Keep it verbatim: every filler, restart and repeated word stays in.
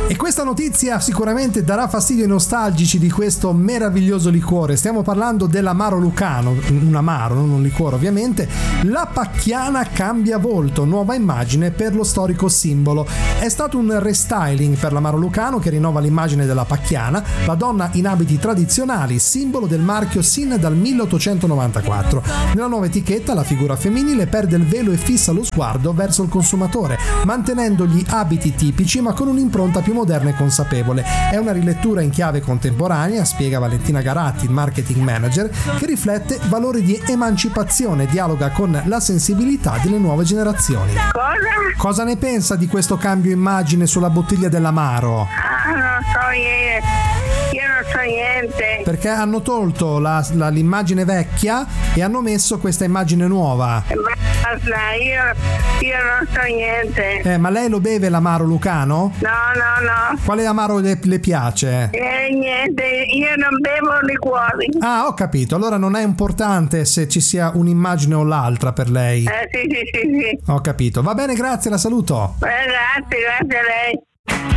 E questa notizia sicuramente darà fastidio ai nostalgici di questo meraviglioso liquore. Stiamo parlando dell'amaro lucano, un amaro, non un liquore ovviamente. La Pacchiana cambia volto, nuova immagine per lo storico simbolo. È stato un restyling per l'amaro lucano che rinnova l'immagine della Pacchiana, la donna in abiti tradizionali, simbolo del marchio sin dal milleottocentonovantaquattro. Nella nuova etichetta la figura femminile perde il velo e fissa lo sguardo verso il consumatore, mantenendo gli abiti tipici ma con un'impronta più moderna e consapevole. È una rilettura in chiave contemporanea, spiega Valentina Garatti, il marketing manager, che riflette valori di emancipazione e dialoga con la sensibilità delle nuove generazioni. Cosa? Cosa ne pensa di questo cambio immagine sulla bottiglia dell'amaro? Ah, non so niente. Io non so niente. Perché hanno tolto la, la, l'immagine vecchia e hanno messo questa immagine nuova. Basta, io, io non so niente. Eh, ma lei lo beve l'amaro lucano? No, no, no. Quale amaro le, le piace? Eh, niente, io non bevo liquori. Ah, ho capito. Allora non è importante se ci sia un'immagine o l'altra per lei. Eh, sì, sì, sì, sì. Ho capito. Va bene, grazie, la saluto. Eh, grazie, grazie a lei.